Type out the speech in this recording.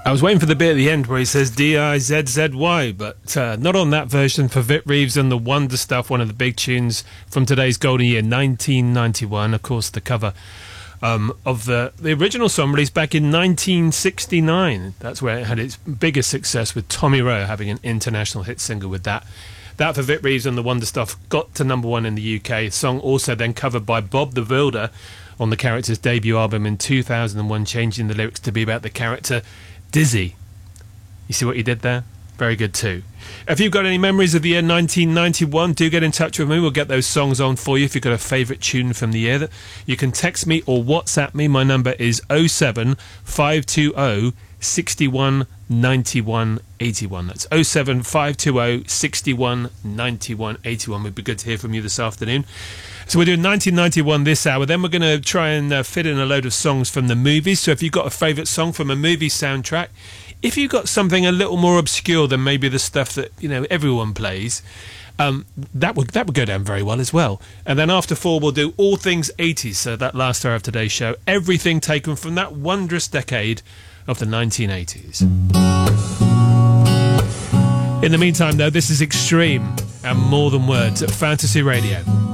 I was waiting for the bit at the end where he says D-I-Z-Z-Y, but not on that version for Vic Reeves and the Wonder Stuff, one of the big tunes from today's golden year, 1991. Of course, the cover of the original song released back in 1969. That's where it had its biggest success, with Tommy Rowe having an international hit single with that. That for Vic Reeves and the Wonder Stuff got to #1 in the UK. Song also then covered by Bob the Builder on the Characters' debut album in 2001, changing the lyrics to be about the character Dizzy. You see what you did there? Very good too. If you've got any memories of the year 1991, do get in touch with me. We'll get those songs on for you. If you've got a favourite tune from the year, you can text me or WhatsApp me. My number is 07520 61 91 81. That's 07520 61 91 81. Would be good to hear from you this afternoon. So we're doing 1991 this hour. Then we're going to try and fit in a load of songs from the movies. So if you've got a favourite song from a movie soundtrack, if you've got something a little more obscure than maybe the stuff that everyone plays, that would go down very well as well. And then after 4 we'll do all things 80s. So that last hour of today's show, everything taken from that wondrous decade of the 1980s. In the meantime, though, this is Extreme and More Than Words at Fantasy Radio.